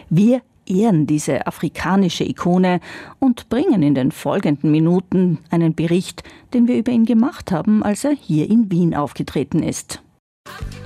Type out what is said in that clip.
Wir ehren diese afrikanische Ikone und bringen in den folgenden Minuten einen Bericht, den wir über ihn gemacht haben, als er hier in Wien aufgetreten ist.